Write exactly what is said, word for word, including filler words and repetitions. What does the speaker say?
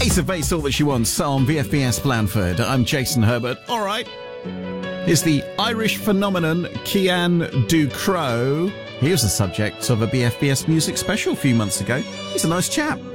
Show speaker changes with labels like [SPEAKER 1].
[SPEAKER 1] Lisa Bates, All That She Wants on V F B S Blandford. I'm Jason Herbert. All right. Here's the Irish phenomenon Cian Ducrot. He was the subject of a B F B S music special a few months ago. He's a nice chap.